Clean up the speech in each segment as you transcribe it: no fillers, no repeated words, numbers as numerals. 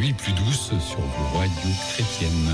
nuit plus douce sur vos radios chrétiennes.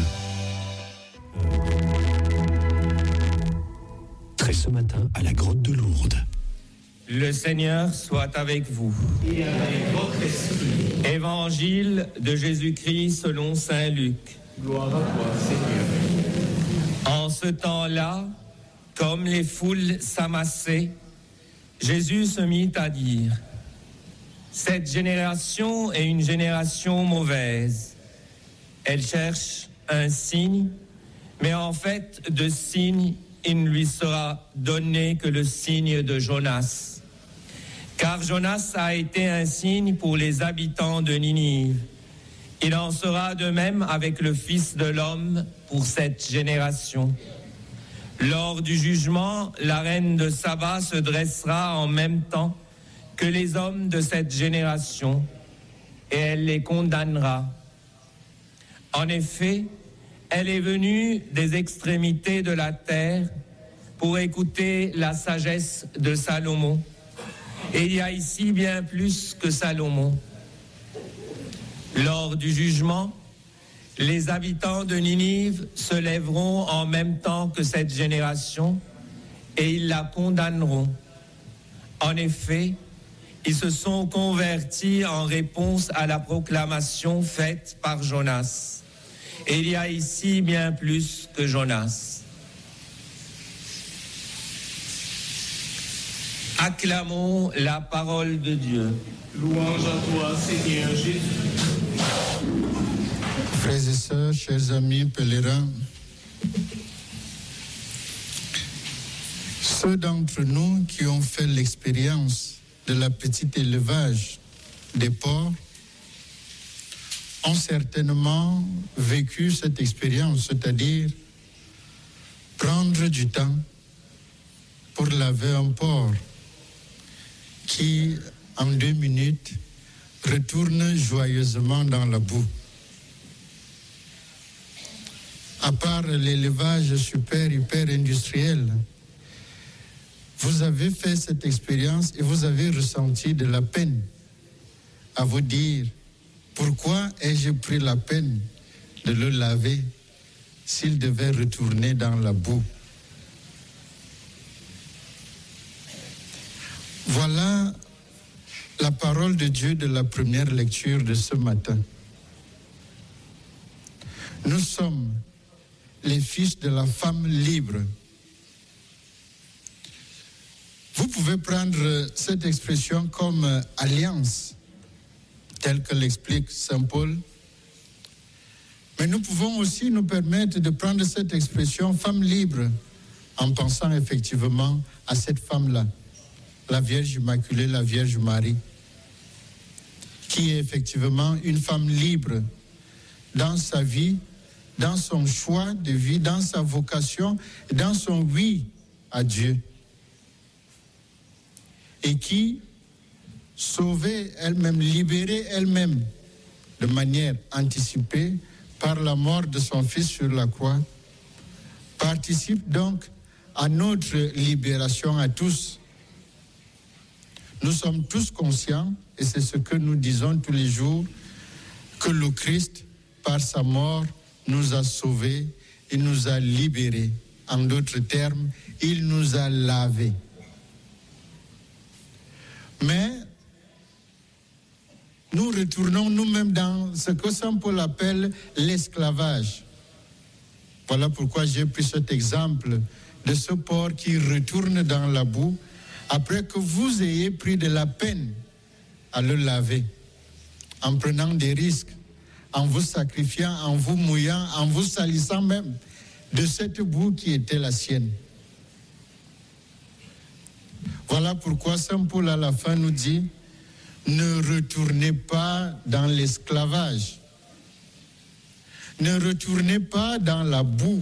Très ce matin à la grotte de Lourdes. Le Seigneur soit avec vous. Et avec votre esprit. Évangile de Jésus-Christ selon saint Luc. Gloire à toi, Seigneur. En ce temps-là, comme les foules s'amassaient, Jésus se mit à dire : cette génération est une génération mauvaise. Elle cherche un signe, mais en fait, de signe, il ne lui sera donné que le signe de Jonas. Car Jonas a été un signe pour les habitants de Ninive. Il en sera de même avec le Fils de l'homme pour cette génération. Lors du jugement, la reine de Saba se dressera en même temps que les hommes de cette génération, et elle les condamnera. En effet, elle est venue des extrémités de la terre pour écouter la sagesse de Salomon. Et il y a ici bien plus que Salomon. Lors du jugement, les habitants de Ninive se lèveront en même temps que cette génération et ils la condamneront. En effet, ils se sont convertis en réponse à la proclamation faite par Jonas. Et il y a ici bien plus que Jonas. Acclamons la parole de Dieu. Louange à toi, Seigneur Jésus. Frères et sœurs, chers amis pèlerins, ceux d'entre nous qui ont fait l'expérience de la petite élevage des porcs ont certainement vécu cette expérience, c'est-à-dire prendre du temps pour laver un porc qui, en 2 minutes, retourne joyeusement dans la boue. À part l'élevage super, hyper industriel, vous avez fait cette expérience et vous avez ressenti de la peine à vous dire pourquoi ai-je pris la peine de le laver s'il devait retourner dans la boue. Voilà la parole de Dieu de la première lecture de ce matin. Nous sommes les fils de la femme libre. Vous pouvez prendre cette expression comme alliance, telle que l'explique saint Paul. Mais nous pouvons aussi nous permettre de prendre cette expression femme libre en pensant effectivement à cette femme-là, la Vierge Immaculée, la Vierge Marie, qui est effectivement une femme libre dans sa vie, dans son choix de vie, dans sa vocation, dans son oui à Dieu. Et qui, sauvée elle-même, libérée elle-même de manière anticipée par la mort de son Fils sur la croix, participe donc à notre libération à tous. Nous sommes tous conscients, et c'est ce que nous disons tous les jours, que le Christ, par sa mort, nous a sauvés, il nous a libérés. En d'autres termes, il nous a lavés. Mais nous retournons nous-mêmes dans ce que saint Paul appelle l'esclavage. Voilà pourquoi j'ai pris cet exemple de ce porc qui retourne dans la boue après que vous ayez pris de la peine à le laver, en prenant des risques, en vous sacrifiant, en vous mouillant, en vous salissant même de cette boue qui était la sienne. Voilà pourquoi saint Paul à la fin nous dit : ne retournez pas dans l'esclavage, ne retournez pas dans la boue.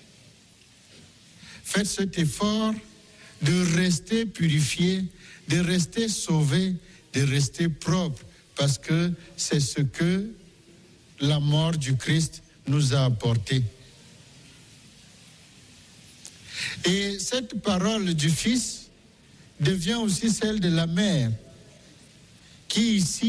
Faites cet effort de rester purifié, de rester sauvé, de rester propre, parce que c'est ce que la mort du Christ nous a apporté. Et cette parole du Fils devient aussi celle de la mère, qui ici